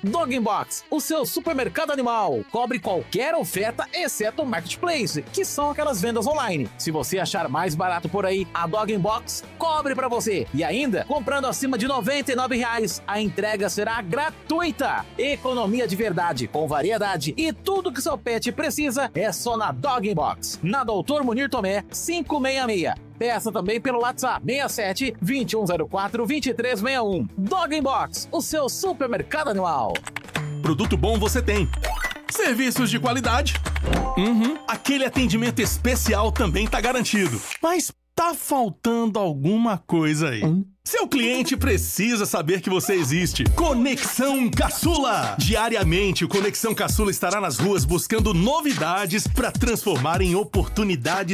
Dog Box, o seu supermercado animal. Cobre qualquer oferta, exceto o Marketplace, que são aquelas vendas online. Se você achar mais barato por aí, a Dog Box cobre pra você. E ainda, comprando acima de R$ 99, a entrega será gratuita. Economia de verdade, com variedade e tudo que seu pet precisa é só na Dog Box. Na Doutor Munir Tomé, 566. Peça também pelo WhatsApp 67 2104 2361. Dog Box, o seu supermercado animal. Produto bom você tem. Serviços de qualidade. Aquele atendimento especial também tá garantido. Mas tá faltando alguma coisa aí. Seu cliente precisa saber que você existe. Conexão Caçula. Diariamente, o Conexão Caçula estará nas ruas buscando novidades para transformar em oportunidades